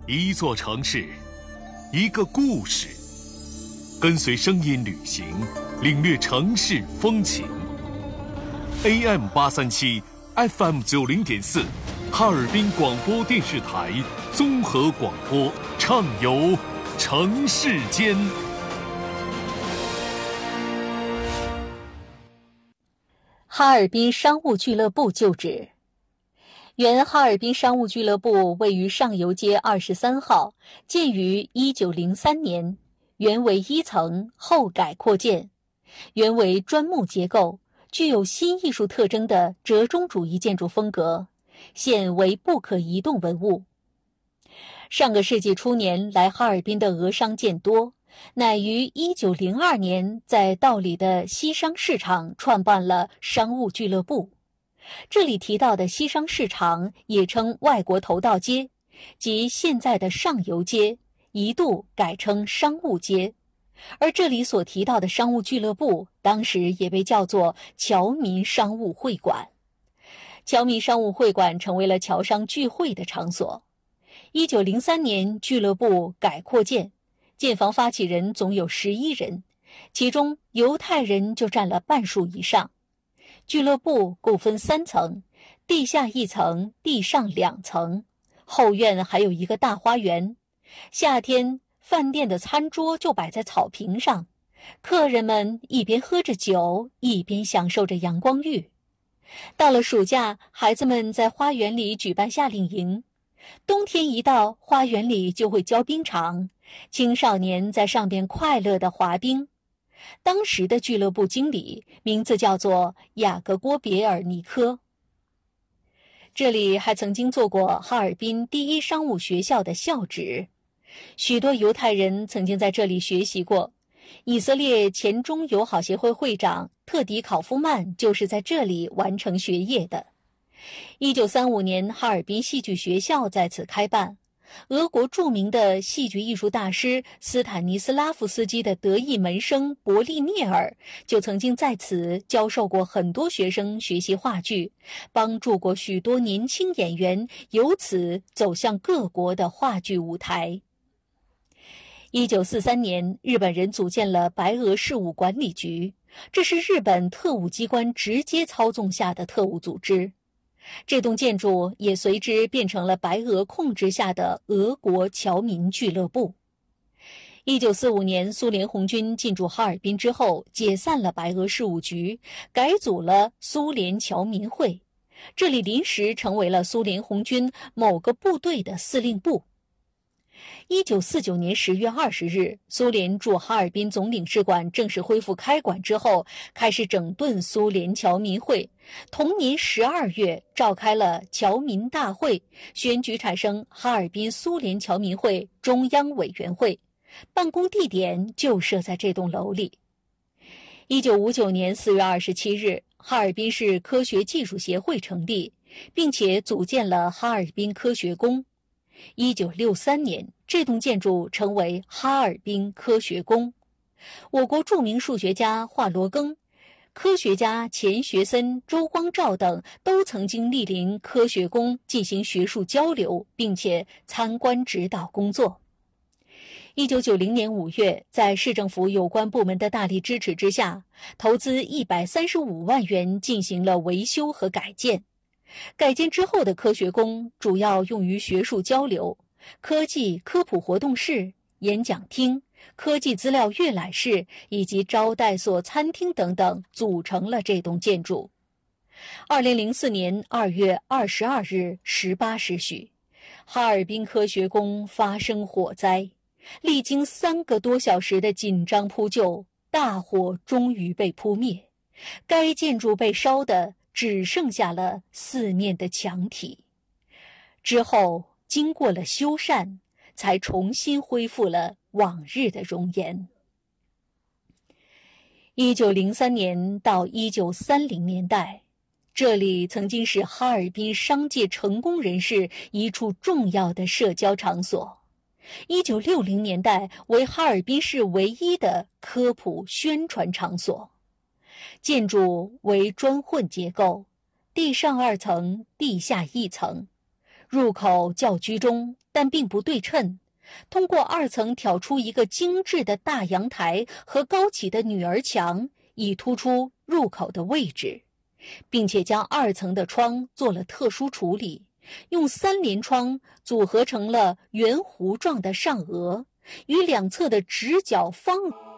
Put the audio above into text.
一座城市，一个故事，跟随声音旅行，领略城市风情。AM837 FM 90.4，哈尔滨广播电视台综合广播，畅游城市间。 哈尔滨商务俱乐部旧址。原哈尔滨商务俱乐部位于上游街23号，建于1903年，原为1层，后改扩建，原为砖木结构，具有新艺术特征的折中主义建筑风格，现为不可移动文物。上个世纪初年来哈尔滨的俄商渐多，乃于1902年在道里的西商市场创办了商务俱乐部。这里提到的西商市场也称外国头道街，即现在的上游街，一度改称商务街。而这里所提到的商务俱乐部，当时也被叫做侨民商务会馆。侨民商务会馆成为了侨商聚会的场所。1903年俱乐部改扩建，建房发起人总有11人，其中犹太人就占了半数以上。俱乐部共分3层，地下1层，地上2层，后院还有一个大花园。夏天饭店的餐桌就摆在草坪上，客人们一边喝着酒，一边享受着阳光浴。到了暑假，孩子们在花园里举办夏令营，冬天一到，花园里就会浇冰场，青少年在上边快乐地滑冰。当时的俱乐部经理名字叫做雅各郭别尔尼科。这里还曾经做过哈尔滨第一商务学校的校址，许多犹太人曾经在这里学习过。以色列前中友好协会会长特迪考夫曼就是在这里完成学业的。1935年，哈尔滨戏剧学校在此开办。俄国著名的戏剧艺术大师斯坦尼斯拉夫斯基的得意门生伯利涅尔就曾经在此教授过很多学生学习话剧，帮助过许多年轻演员由此走向各国的话剧舞台。1943年，日本人组建了白俄事务管理局，这是日本特务机关直接操纵下的特务组织。这栋建筑也随之变成了白俄控制下的俄国侨民俱乐部。1945年，苏联红军进驻哈尔滨之后，解散了白俄事务局，改组了苏联侨民会，这里临时成为了苏联红军某个部队的司令部。1949年10月20日，苏联驻哈尔滨总领事馆正式恢复开馆之后，开始整顿苏联侨民会。同年12月召开了侨民大会，选举产生哈尔滨苏联侨民会中央委员会，办公地点就设在这栋楼里。1959年4月27日，哈尔滨市科学技术协会成立，并且组建了哈尔滨科学宫。1963年，这栋建筑成为哈尔滨科学宫。我国著名数学家华罗庚、科学家钱学森、周光召等都曾经莅临科学宫进行学术交流，并且参观指导工作。1990年5月，在市政府有关部门的大力支持之下，投资135万元进行了维修和改建。改建之后的科学宫主要用于学术交流，科技科普活动室、演讲厅、科技资料阅览室以及招待所、餐厅等等组成了这栋建筑。2004年2月22日18时许，哈尔滨科学宫发生火灾，历经3个多小时的紧张扑救，大火终于被扑灭，该建筑被烧得只剩下了4面的墙体。之后经过了修缮，才重新恢复了往日的容颜。1903年到1930年代，这里曾经是哈尔滨商界成功人士一处重要的社交场所。1960年代为哈尔滨市唯一的科普宣传场所。建筑为砖混结构，地上2层，地下1层。 入口较居中，但并不对称。通过2层挑出一个精致的大阳台和高起的女儿墙，以突出入口的位置，并且将2层的窗做了特殊处理，用3联窗组合成了圆弧状的上额，与两侧的直角方